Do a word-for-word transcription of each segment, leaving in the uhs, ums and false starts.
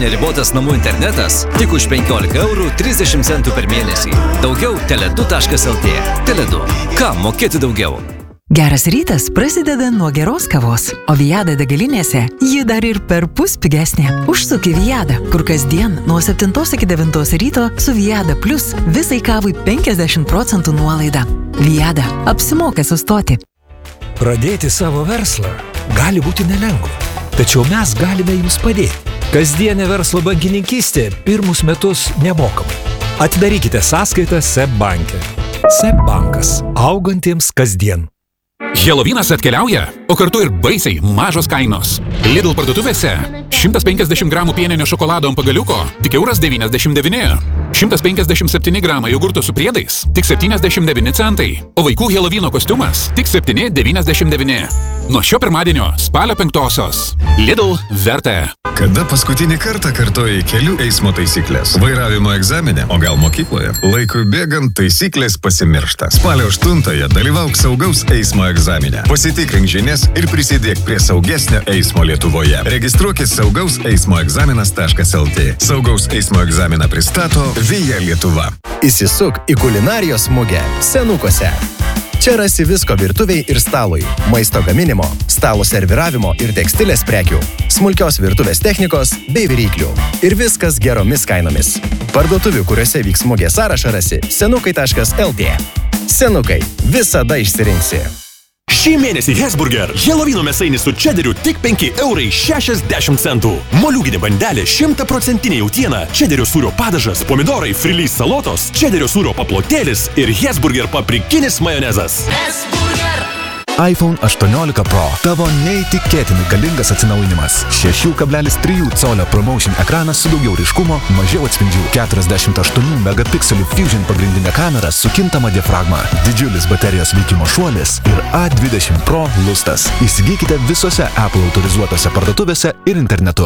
Neribotas namų internetas tik už penkiolika eurų trisdešimt centų per mėnesį. Daugiau teledu taškas lt. Teledu. Ką mokėti daugiau? Geras rytas prasideda nuo geros kavos, o Viada degalinėse ji dar ir per pus pigesnė. Užsuk į Viadą, kur kasdien nuo septintos iki devintos ryto su Viada Plus visai kavai penkiasdešimt procentų nuolaida. Viada, apsimoka sustoti. Pradėti savo verslą gali būti nelengva, tačiau mes galime jums padėti. Kasdienė verslo bankininkystė pirmus metus nemokamai. Atidarykite sąskaitą S E B banke. S E B bankas. Augantiems kasdien. Helovynas atkeliauja, o kartu ir baisiai mažos kainos. Lidl parduotuvėse šimtas penkiasdešimt gramų pieninio šokolado ant pagaliuko tik euras devyniasdešimt devyni. šimtas penkiasdešimt septyni gramai jogurto su priedais tik septyniasdešimt devyni centai. O vaikų Helovyno kostiumas tik septyni devyniasdešimt devyni. Nuo šio pirmadienio spalio penktosios. Lidl verta. Kada paskutinį kartą kartojai kelių eismo taisyklės? Vairavimo egzamine, o gal mokykloje? Laikui bėgant taisyklės pasimiršta. Spalio aštuntąją dalyvauk saugaus eismo egzamine. Pasitikrink žinias ir prisidėk prie saugesnio eismo Lietuvoje. Registruokis saugaus eismo egzaminas taškas lt. Saugaus eismo egzaminą pristato Via Lietuva. Įsisuk į kulinarijos mugę Senukose. Čia rasi visko virtuviai ir stalui, maisto gaminimo, stalo serviravimo ir tekstilės prekių, smulkios virtuvės technikos bei viryklių. Ir viskas geromis kainomis. Parduotuvių, kuriuose vyks mugė sąrašą rasi senukai taškas lt. Senukai, visada išsirinksi. Šį mėnesį Hesburger Helovyno mėsainis su čederiu tik penki eurai šešiasdešimt centų. Moliūginė bandelė šimta procentinė jautiena, čederio sūrio padažas, pomidorai, frilys salotos, čederio sūrio paplotėlis ir Hesburger paprikinis majonezas. Hesburger! iPhone aštuoniolika Pro. Tavo neįtikėtinai galingas atsinaujinimas. šeši kablelis trys colio promotion ekranas su daugiau ryškumo, mažiau atspindžių, keturiasdešimt aštuonių megapikselių Fusion pagrindinė kamera su kintama diafragma, didžiulis baterijos veikimo šuolis ir A dvidešimt Pro lustas. Įsigykite visose Apple autorizuotose parduotuvėse ir internetu.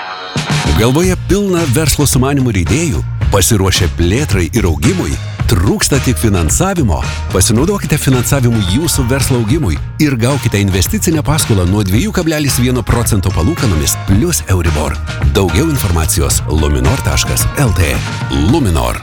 Galvoje pilna verslo sumanimų ir idėjų, pasiruošę plėtrai ir augimui, trūksta tik finansavimo. Pasinaudokite finansavimu jūsų verslo augimui ir gaukite investicinę paskolą nuo dviejų kablelis vienas procento palūkanomis plus Euribor. Daugiau informacijos luminor taškas lt. Luminor.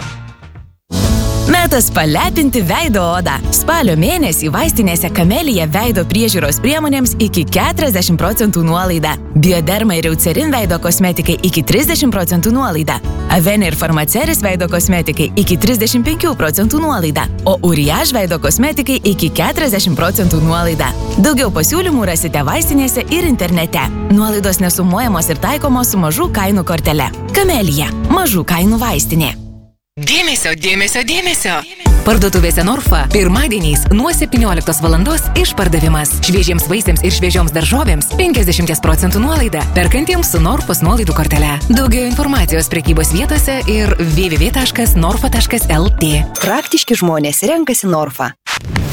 Metas palepinti veido odą. Spalio mėnesį vaistinėse Kamelija veido priežiūros priemonėms iki keturiasdešimt procentų nuolaida. Bioderma ir Eucerin veido kosmetikai iki trisdešimt procentų nuolaida. Avene ir Farmaceris veido kosmetikai iki trisdešimt penkių procentų nuolaida. O Uriage veido kosmetikai iki keturiasdešimt procentų nuolaida. Daugiau pasiūlymų rasite vaistinėse ir internete. Nuolaidos nesumuojamos ir taikomos su mažų kainų kortele. Kamelija. Mažų kainų vaistinė. Dėmesio, dėmesio, dėmesio. Parduotuvėse Norfa pirmadieniais nuo septynioliktos valandos išpardavimas. Šviežiems vaisiams ir šviežioms daržovėms penkiasdešimt procentų nuolaida. Perkantiems su Norfos nuolaidų kortele. Daugiau informacijos prekybos vietose ir w w w taškas norfa taškas lt. Praktiški žmonės renkasi Norfa.